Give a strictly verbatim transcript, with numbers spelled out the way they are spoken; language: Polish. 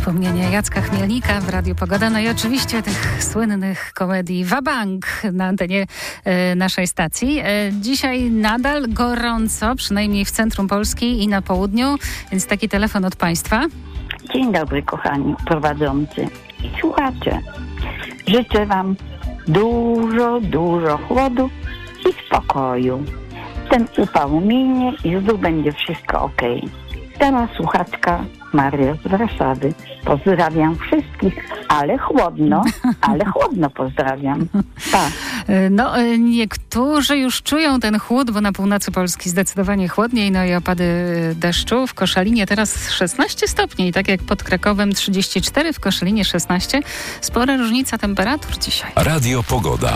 Wspomnienie Jacka Chmielnika w Radiu Pogoda, no i oczywiście tych słynnych komedii Wabank na antenie e, naszej stacji. E, dzisiaj nadal gorąco, przynajmniej w centrum Polski i na południu, więc taki telefon od Państwa. Dzień dobry, kochani prowadzący i słuchacze. Życzę Wam dużo, dużo chłodu i spokoju. Ten upał minie i znów będzie wszystko okej. Stara słuchaczka Maria z Warszawy. Pozdrawiam wszystkich, ale chłodno, ale chłodno pozdrawiam. Pa. No, niektórzy już czują ten chłód, bo na północy Polski zdecydowanie chłodniej, no i opady deszczu. W Koszalinie teraz szesnaście stopni, tak jak pod Krakowem trzydzieści cztery, w Koszalinie szesnaście. Spora różnica temperatur dzisiaj. Radio Pogoda.